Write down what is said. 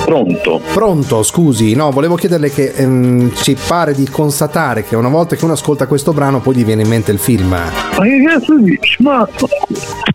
Pronto, scusi, no, volevo chiederle che ci pare di constatare che una volta che uno ascolta questo brano poi gli viene in mente il film. Ma che cazzo dici? Ma